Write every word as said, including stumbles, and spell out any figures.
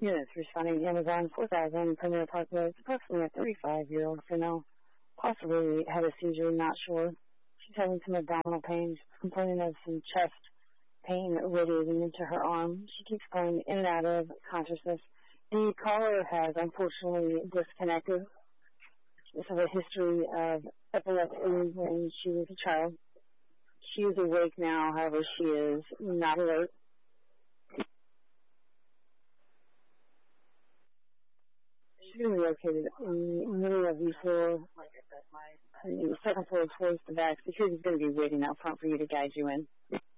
Units responding Amazon four thousand, Premier Park Road, approximately a thirty-five-year-old female, possibly had a seizure, not sure. She's having some abdominal pain. She's complaining of some chest pain radiating into her arm. She keeps going in and out of consciousness. The caller has unfortunately disconnected. This is a history of epilepsy when she was a child. She is awake now, however, she is not alert. She's going to be located in the middle of the floor. The second floor towards the back. Security's going to be waiting out front for you to guide you in.